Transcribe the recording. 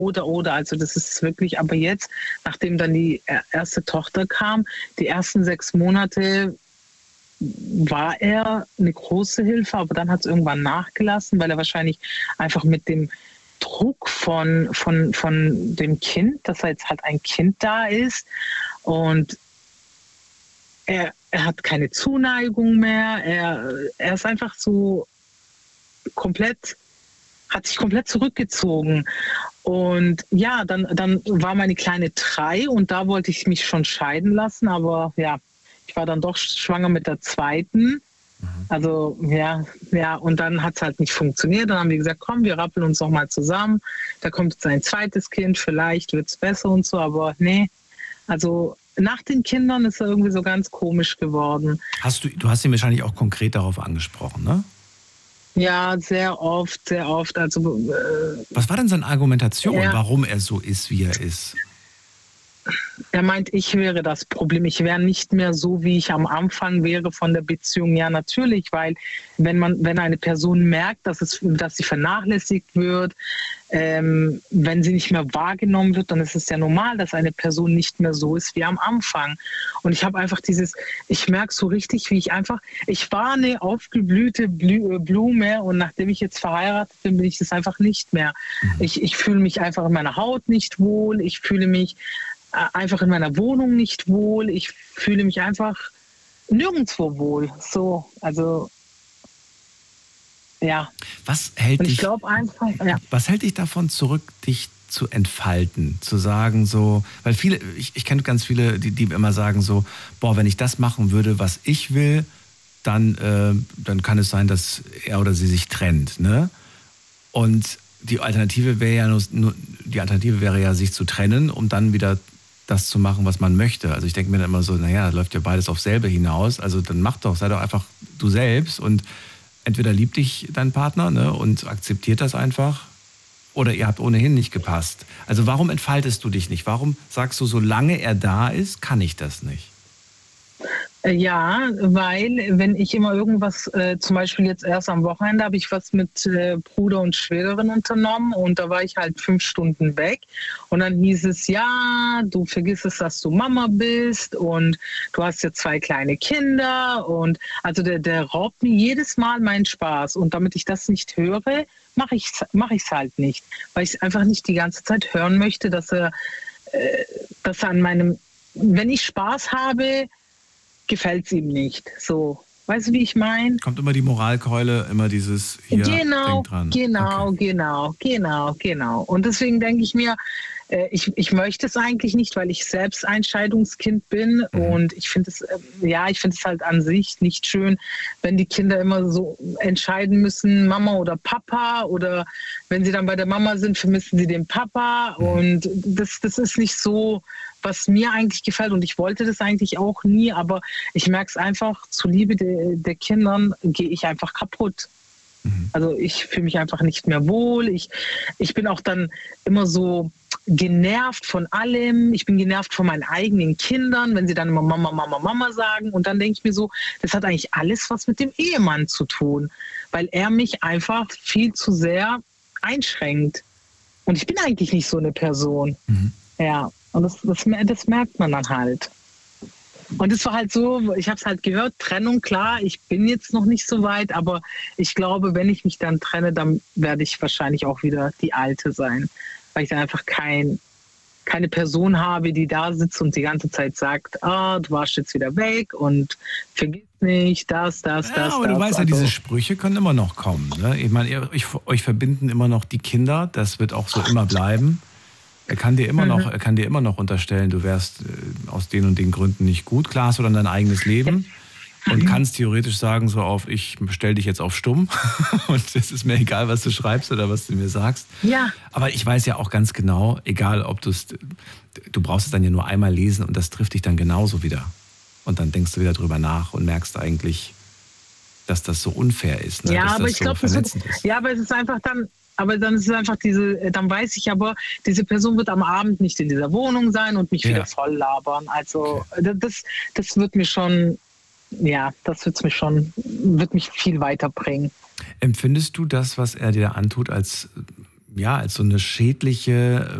oder. Also das ist wirklich, aber jetzt, nachdem dann die erste Tochter kam, die ersten 6 Monate war er eine große Hilfe, aber dann hat es irgendwann nachgelassen, weil er wahrscheinlich einfach mit dem Druck von dem Kind, dass er jetzt halt ein Kind da ist und er hat keine Zuneigung mehr, er ist einfach so hat sich komplett zurückgezogen. Und ja, dann war meine Kleine 3 und da wollte ich mich schon scheiden lassen, aber ja, ich war dann doch schwanger mit der zweiten. Also ja, und dann hat es halt nicht funktioniert. Dann haben wir gesagt, komm, wir rappeln uns noch mal zusammen. Da kommt jetzt ein zweites Kind, vielleicht wird es besser und so, aber nee. Also nach den Kindern ist er irgendwie so ganz komisch geworden. Du hast ihn wahrscheinlich auch konkret darauf angesprochen, ne? Ja, sehr oft. Also, was war denn seine Argumentation, warum er so ist, wie er ist? Er meint, ich wäre das Problem. Ich wäre nicht mehr so, wie ich am Anfang wäre von der Beziehung. Ja, natürlich, weil wenn eine Person merkt, dass sie vernachlässigt wird, wenn sie nicht mehr wahrgenommen wird, dann ist es ja normal, dass eine Person nicht mehr so ist wie am Anfang. Und ich habe einfach ich merke so richtig, ich war eine aufgeblühte Blume und nachdem ich jetzt verheiratet bin ich das einfach nicht mehr. Ich fühle mich einfach in meiner Haut nicht wohl, ich fühle mich einfach in meiner Wohnung nicht wohl. Ich fühle mich einfach nirgendwo wohl. So, also ja. Was hält dich davon zurück, dich zu entfalten, zu sagen so, weil ich kenne ganz viele, die immer sagen so, boah, wenn ich das machen würde, was ich will, dann kann es sein, dass er oder sie sich trennt, ne? Und die Alternative wäre ja, sich zu trennen, um dann wieder das zu machen, was man möchte. Also ich denke mir dann immer so, naja, läuft ja beides auf selbe hinaus. Also dann sei doch einfach du selbst und entweder liebt dich dein Partner, ne, und akzeptiert das einfach oder ihr habt ohnehin nicht gepasst. Also warum entfaltest du dich nicht? Warum sagst du, solange er da ist, kann ich das nicht? Ja, weil wenn ich immer irgendwas, zum Beispiel jetzt erst am Wochenende habe ich was mit Bruder und Schwägerin unternommen und da war ich halt 5 Stunden weg und dann hieß es, ja, du vergisst es, dass du Mama bist und du hast ja 2 kleine Kinder und also der raubt mir jedes Mal meinen Spaß und damit ich das nicht höre, mache ich's halt nicht, weil ich einfach nicht die ganze Zeit hören möchte, dass er wenn ich Spaß habe, gefällt es ihm nicht. So, weißt du, wie ich meine? Kommt immer die Moralkeule, immer dieses hier, denk dran. Genau. Und deswegen denke ich mir, ich möchte es eigentlich nicht, weil ich selbst ein Scheidungskind bin und ich finde es halt an sich nicht schön, wenn die Kinder immer so entscheiden müssen, Mama oder Papa oder wenn sie dann bei der Mama sind, vermissen sie den Papa und das ist nicht so, was mir eigentlich gefällt und ich wollte das eigentlich auch nie, aber ich merke es einfach, zuliebe der Kindern gehe ich einfach kaputt. Also ich fühle mich einfach nicht mehr wohl. Ich bin auch dann immer so genervt von allem. Ich bin genervt von meinen eigenen Kindern, wenn sie dann immer Mama, Mama, Mama sagen. Und dann denke ich mir so, das hat eigentlich alles was mit dem Ehemann zu tun, weil er mich einfach viel zu sehr einschränkt. Und ich bin eigentlich nicht so eine Person. Ja, und das merkt man dann halt. Und es war halt so, ich habe es halt gehört, Trennung, klar, ich bin jetzt noch nicht so weit, aber ich glaube, wenn ich mich dann trenne, dann werde ich wahrscheinlich auch wieder die Alte sein, weil ich dann einfach keine Person habe, die da sitzt und die ganze Zeit sagt, du warst jetzt wieder weg und vergiss nicht, das. Aber du weißt ja, diese Sprüche können immer noch kommen. Ne? Ich meine, euch verbinden immer noch die Kinder, das wird auch so immer bleiben. Er kann dir immer noch unterstellen, du wärst aus den und den Gründen nicht gut. Klar hast du dann dein eigenes Leben und kannst theoretisch sagen, so auf, ich stelle dich jetzt auf stumm und es ist mir egal, was du schreibst oder was du mir sagst. Ja. Aber ich weiß ja auch ganz genau, egal ob du brauchst es dann ja nur einmal lesen und das trifft dich dann genauso wieder. Und dann denkst du wieder drüber nach und merkst eigentlich, dass das so unfair ist. Ne? Ja, dass aber das ich glaube, aber es ist einfach dann... Aber dann ist es einfach dann weiß ich aber, diese Person wird am Abend nicht in dieser Wohnung sein und mich wieder voll labern. Also das wird mir schon, wird mich viel weiterbringen. Empfindest du das, was er dir antut, als ja, als so eine schädliche